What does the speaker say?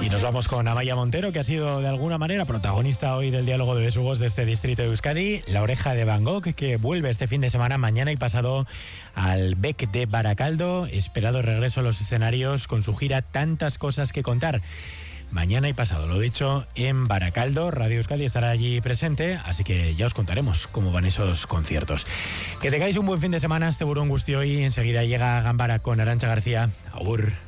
Y nos vamos con Amaia Montero, que ha sido de alguna manera protagonista hoy del diálogo de besugos de este distrito de Euskadi. La Oreja de Van Gogh, que vuelve este fin de semana, mañana y pasado, al Bec de Baracaldo. Esperado regreso a los escenarios con su gira Tantas Cosas que Contar. Mañana y pasado, lo dicho, en Baracaldo. Radio Euskadi estará allí presente, así que ya os contaremos cómo van esos conciertos. Que tengáis un buen fin de semana. Este burón gustio y enseguida llega Gambara con Arantxa García. Agur.